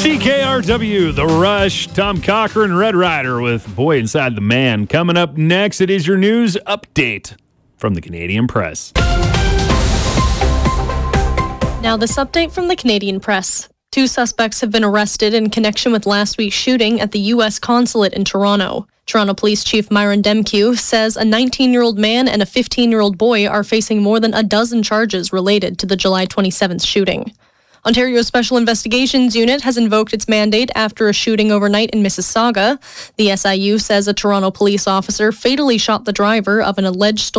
CKRW, The Rush, Tom Cochran, Red Rider with Boy Inside the Man. Coming up next, it is your news update from the Canadian Press. Now, this update from the Canadian Press. 2 suspects have been arrested in connection with last week's shooting at the U.S. consulate in Toronto. Toronto Police Chief Myron Demkew says a 19-year-old man and a 15-year-old boy are facing more than a dozen charges related to the July 27th shooting. Ontario's Special Investigations Unit has invoked its mandate after a shooting overnight in Mississauga. The SIU says a Toronto police officer fatally shot the driver of an alleged